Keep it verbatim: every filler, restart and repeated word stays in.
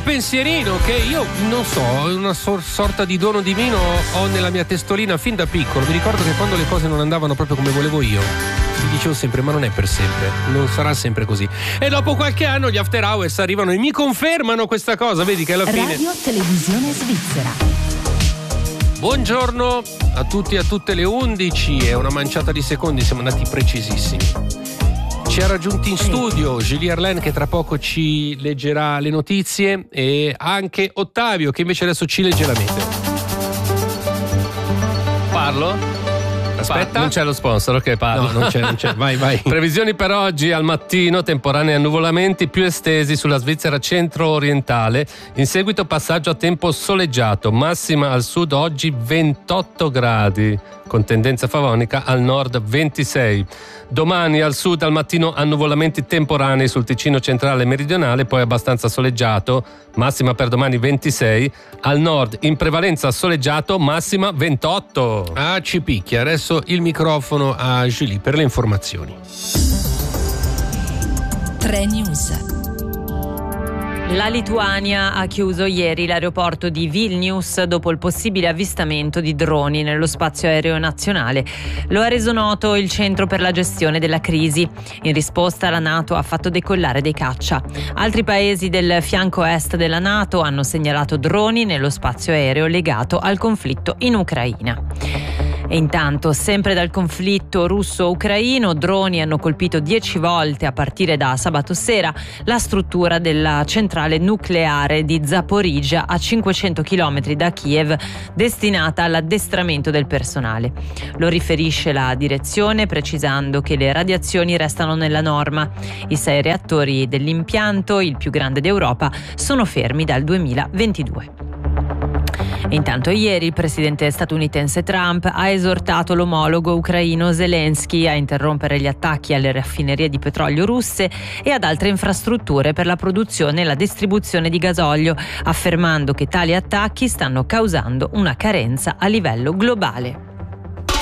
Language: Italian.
pensierino che io non so, una sor- sorta di dono divino ho nella mia testolina fin da piccolo. Mi ricordo che quando le cose non andavano proprio come volevo io, mi dicevo sempre: ma non è per sempre, non sarà sempre così. E dopo qualche anno gli After Hours arrivano e mi confermano questa cosa. Vedi che alla fine Radio Televisione Svizzera. Buongiorno a tutti e a tutte, le undici e una manciata di secondi, siamo andati precisissimi. Ci ha raggiunti in studio Julie Arlen, che tra poco ci leggerà le notizie, e anche Ottavio, che invece adesso ci legge la meteo. Parlo? Aspetta, non c'è lo sponsor, ok, parlo. No, non c'è, non c'è, vai, vai. Previsioni per oggi: al mattino temporanei annuvolamenti più estesi sulla Svizzera centro-orientale, in seguito passaggio a tempo soleggiato, massima al sud oggi ventotto gradi, con tendenza favonica, al nord ventisei. Domani al sud al mattino annuvolamenti temporanei sul Ticino centrale e meridionale, poi abbastanza soleggiato, massima per domani ventisei, al nord in prevalenza soleggiato, massima ventotto. Ah, ci picchia. Adesso il microfono a Julie per le informazioni. tre News. La Lituania ha chiuso ieri l'aeroporto di Vilnius dopo il possibile avvistamento di droni nello spazio aereo nazionale. Lo ha reso noto il Centro per la gestione della crisi. In risposta la NATO ha fatto decollare dei caccia. Altri paesi del fianco est della NATO hanno segnalato droni nello spazio aereo legato al conflitto in Ucraina. E intanto, sempre dal conflitto russo-ucraino, droni hanno colpito dieci volte a partire da sabato sera la struttura della centrale nucleare di Zaporizhzhia, a cinquecento chilometri da Kiev, destinata all'addestramento del personale. Lo riferisce la direzione, precisando che le radiazioni restano nella norma. I sei reattori dell'impianto, il più grande d'Europa, sono fermi dal duemilaventidue. E intanto ieri il presidente statunitense Trump ha esortato l'omologo ucraino Zelensky a interrompere gli attacchi alle raffinerie di petrolio russe e ad altre infrastrutture per la produzione e la distribuzione di gasolio, affermando che tali attacchi stanno causando una carenza a livello globale.